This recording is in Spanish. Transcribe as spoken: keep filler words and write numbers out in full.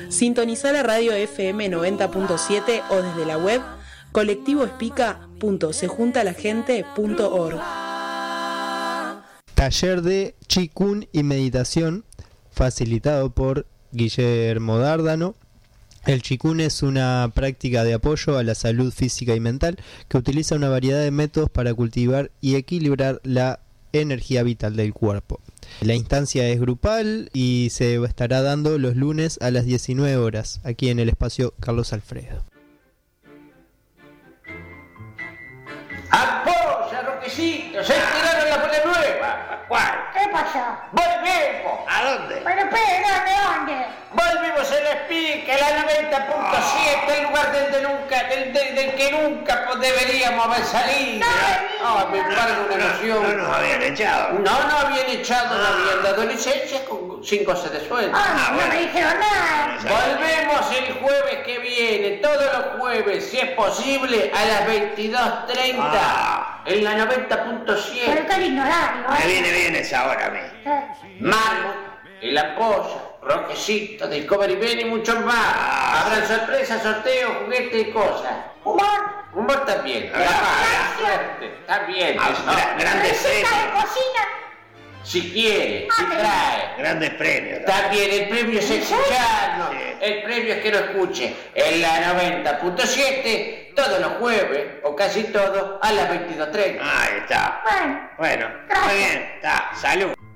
Sintonizá la radio F M noventa punto siete o desde la web colectivo espica punto se junta la gente punto org. Taller de Qigong y meditación facilitado por Guillermo Dárdano. El Qigong es una práctica de apoyo a la salud física y mental que utiliza una variedad de métodos para cultivar y equilibrar la energía vital del cuerpo. La instancia es grupal y se estará dando los lunes a las diecinueve horas, aquí en el espacio Carlos Alfredo. ¡Apoya, Roquecito! ¡Se tiraron la bola nueva! ¿Cuál? ¿Qué pasó? ¡Volvemos! ¿A dónde? Pero espera, ¿dónde? ¿Dónde? Volvimos a la Espica, la noventa punto siete, el lugar del, de nunca, del, del, del que nunca pues, deberíamos haber salido. No, me embargo una noción. No nos habían echado. No, no habían echado, no habían dado licencia con cinco cosas de sueldo. Ah, no me dijeron nada. Volvemos el jueves que viene, todos los jueves, si es posible, a las veintidós treinta, Ah. en la noventa punto siete. Pero qué lindo horario, Me ¿eh? viene bien esa hora a mí. Eh, Marmo, el Ampolla, Roquecito, Discovery Ben y muchos más. Habrán sorpresas, sorteos, juguetes y cosas. Humor. Humor también. Ah, La suerte. También. Ah, eso. gra- grandes Receta de premios. cocina. Si quiere, Ah, si pero- trae. Grandes premios. También el premio es escucharnos. Sí. El premio es que lo escuche en la noventa punto siete todos los jueves, o casi todos, a las veintidós treinta. Ahí está. Bueno. Bueno, Gracias. muy bien. Está. Salud.